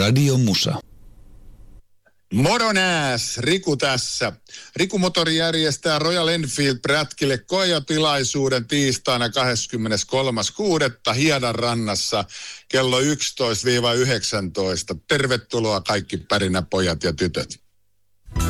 Radio Musa. Moro nääs, Riku tässä. Riku Motori järjestää Royal Enfield Prätkille koejatilaisuuden tiistaina 23.6. Hiedan rannassa kello 11-19. Tervetuloa kaikki pärinäpojat ja tytöt.